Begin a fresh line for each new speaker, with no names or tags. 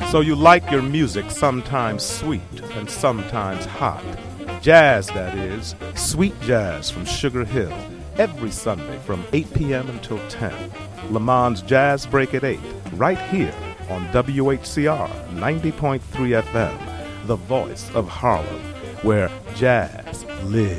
So you like your music sometimes sweet and sometimes hot. Jazz, that is. Sweet jazz from Sugar Hill. Every Sunday from 8 p.m. until 10. Lamond's Jazz Break at 8. Right here on WHCR 90.3 FM. The voice of Harlem, where jazz lives.